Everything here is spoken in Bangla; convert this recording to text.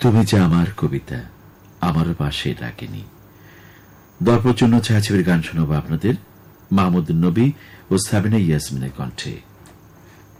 তুমি যে আমার কবিতা, আমারও পাশে ডাকেনি। দর্পর জন্য ছায়াছবির গান শোনাবো আপনাদের মাহমুদ নবী ও সাবিনা ইয়াসমিনের কণ্ঠে।